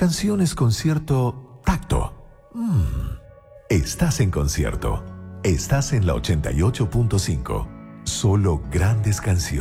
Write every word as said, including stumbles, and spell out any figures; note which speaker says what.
Speaker 1: Canciones con cierto tacto. Mm. Estás en concierto. Estás en la ochenta y ocho punto cinco. Solo grandes canciones.